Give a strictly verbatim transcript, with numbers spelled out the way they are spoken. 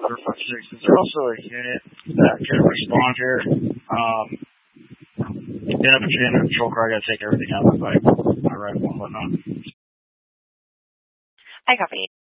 four five six. Is there also a unit that can respond here? Um, in a patrol car, I gotta take everything out of my bike, my rifle and whatnot. I copy.